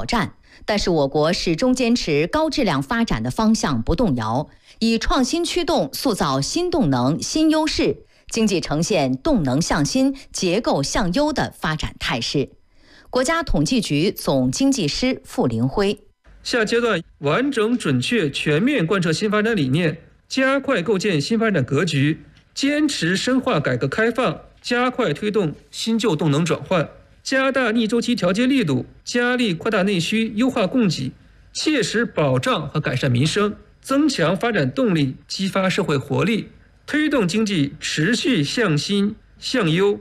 战，但是我国始终坚持高质量发展的方向不动摇，以创新驱动塑造新动能、新优势，经济呈现动能向新、结构向优的发展态势。国家统计局总经济师傅林辉： 下阶段完整、准确、全面贯彻新发展理念，加快构建新发展格局，坚持深化改革开放，加快推动新旧动能转换，加大逆周期调节力度，加力扩大内需，优化供给，切实保障和改善民生，增强发展动力，激发社会活力，推动经济持续向新向优。